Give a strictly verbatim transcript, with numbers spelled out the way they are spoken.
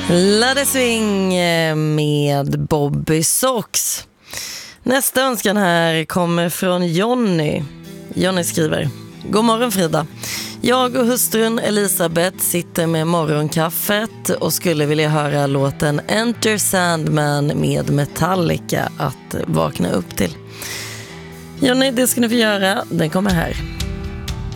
Let it swing med Bobby Sox. Nästa önskan här kommer från Jonny. Jonny skriver: God morgon Frida. Jag och hustrun Elisabeth sitter med morgonkaffet och skulle vilja höra låten Enter Sandman med Metallica att vakna upp till. Jonny, det ska ni få göra. Den kommer här.